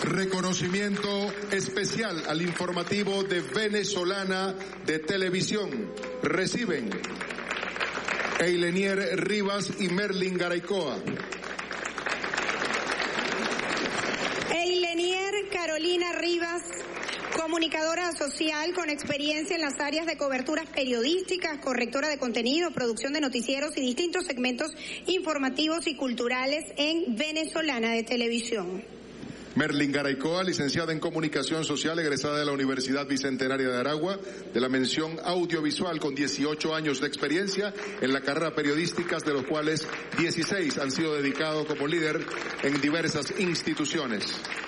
Reconocimiento especial al informativo de Venezolana de Televisión. Reciben Eilenier Rivas y Merlin Garaycoa. Eilenier Carolina Rivas, comunicadora social con experiencia en las áreas de coberturas periodísticas, correctora de contenido, producción de noticieros y distintos segmentos informativos y culturales en Venezolana de Televisión. Merlin Garaycoa, licenciada en Comunicación Social, egresada de la Universidad Bicentenaria de Aragua, de la mención audiovisual, con 18 años de experiencia en la carrera periodística, de los cuales 16 han sido dedicados como líder en diversas instituciones.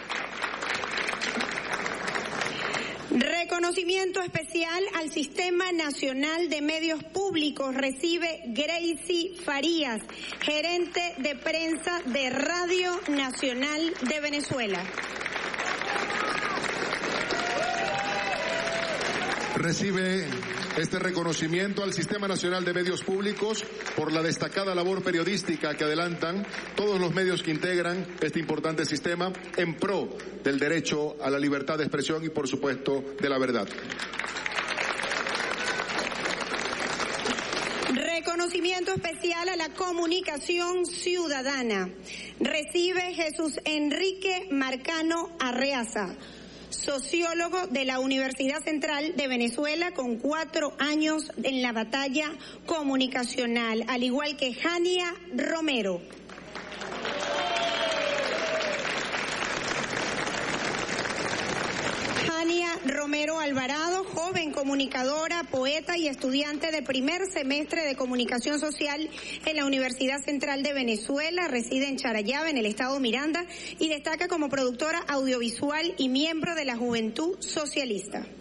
Reconocimiento especial al Sistema Nacional de Medios Públicos recibe Gracie Farías, gerente de prensa de Radio Nacional de Venezuela. Recibe este reconocimiento al Sistema Nacional de Medios Públicos por la destacada labor periodística que adelantan todos los medios que integran este importante sistema en pro del derecho a la libertad de expresión y, por supuesto, de la verdad. Reconocimiento especial a la comunicación ciudadana. Recibe Jesús Enrique Marcano Arreaza, sociólogo de la Universidad Central de Venezuela, con 4 años en la batalla comunicacional, al igual que Jania Romero. Jania Romero Alvarado, joven comunicadora, poeta y estudiante de primer semestre de comunicación social en la Universidad Central de Venezuela, reside en Charallave, en el estado Miranda, y destaca como productora audiovisual y miembro de la Juventud Socialista.